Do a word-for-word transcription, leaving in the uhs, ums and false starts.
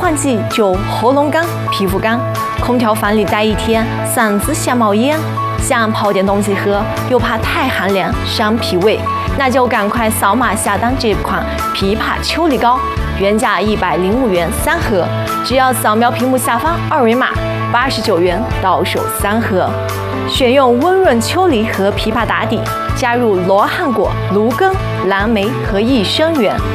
换季就喉咙干、皮肤干，空调房里待一天，嗓子像冒烟，想泡点东西喝，又怕太寒凉伤脾胃，那就赶快扫码下单这款枇杷秋梨膏，原价一百零五元三盒，只要扫描屏幕下方二维码，八十九元到手三盒。选用温润秋梨和枇杷打底，加入罗汉果、芦根、蓝莓和益生元。